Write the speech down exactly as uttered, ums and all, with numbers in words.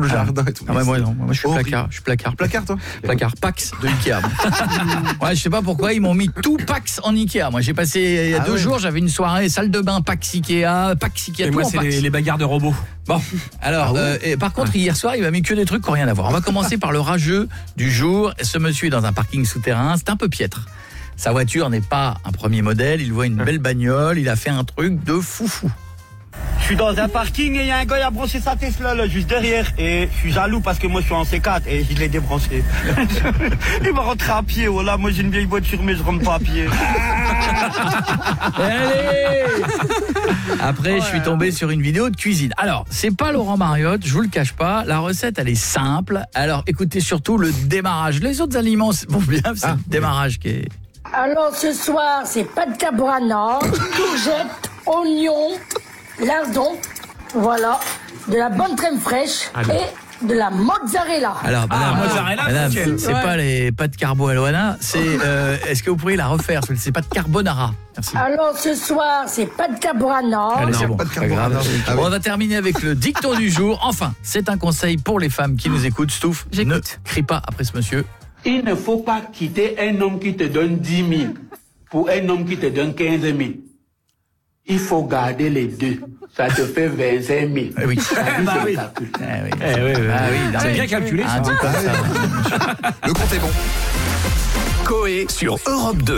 le jardin et tout. Ah ouais, moi non, moi je suis Horrible. placard, je suis placard. Placard, toi? Placard Pax de Ikea. Ouais, je sais pas pourquoi ils m'ont mis tout Pax en Ikea. Moi j'ai passé il y a Ah deux ouais. jours, j'avais une soirée salle de bain Pax Ikea, Pax Ikea, Et tout moi, en c'est Pax. les, les bagarres de robots. Bon, alors, Ah ouais. euh, et par contre, hier soir, il m'a mis que des trucs qui n'ont rien à voir. On va commencer par le rageux du jour. Ce monsieur est dans un parking souterrain, c'est un peu piètre. Sa voiture n'est pas un premier modèle, il voit une belle bagnole, il a fait un truc de foufou. Je suis dans un parking et il y a un gars qui a branché sa Tesla là, juste derrière. Et je suis jaloux parce que moi je suis en C quatre et je l'ai débranché. Il m'a rentré à pied, voilà. Moi j'ai une vieille voiture mais je rentre pas à pied. Allez Après, je suis tombé sur une vidéo de cuisine. Alors, c'est pas Laurent Mariotte, je vous le cache pas. La recette, elle est simple. Alors, écoutez surtout le démarrage. Les autres aliments vont bien, c'est Ah, le démarrage qui est... Alors ce soir, c'est pâte carbonara, courgettes, oignons, lardons, voilà, de la bonne crème fraîche et de la mozzarella. Alors, madame, mozzarella, madame, nickel. c'est pas les pâtes carbo à Loana, c'est... euh, est-ce que vous pourriez la refaire? C'est pas de carbonara. Merci. Alors ce soir, c'est pâte carbonara. Allez, non, c'est bon, pas de c'est pas grave. carbonara. Ah oui. On va terminer avec le dicton du jour. Enfin, c'est un conseil pour les femmes qui nous écoutent. Stouff, ne J'écoute. crie pas après ce monsieur. Il ne faut pas quitter un homme qui te donne dix mille pour un homme qui te donne quinze mille. Il faut garder les deux. Ça te fait vingt-cinq mille. Eh oui. Ça dit, Bah c'est oui. le calcul. Eh oui. Eh oui, oui, Ah oui, non, c'est mais- bien calculé, Un ça. truc comme ça. Le compte est bon. Coé sur Europe deux.